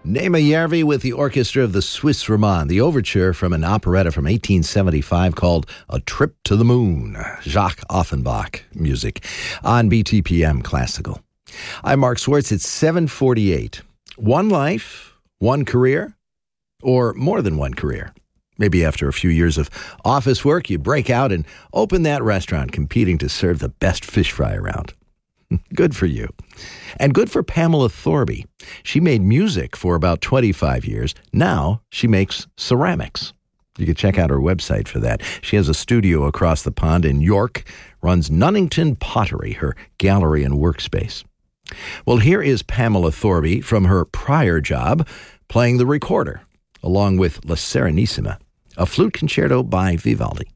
Nema Järvi with the orchestra of the Swiss Romand, the overture from an operetta from 1875 called A Trip to the Moon. Jacques Offenbach music on BTPM Classical. I'm Mark Schwartz. It's 7:48. One life, one career, or more than one career. Maybe after a few years of office work, you break out and open that restaurant competing to serve the best fish fry around. Good for you. And good for Pamela Thorby. She made music for about 25 years. Now she makes ceramics. You can check out her website for that. She has a studio across the pond in York, runs Nunnington Pottery, her gallery and workspace. Well, here is Pamela Thorby from her prior job playing the recorder, along with La Serenissima, a flute concerto by Vivaldi.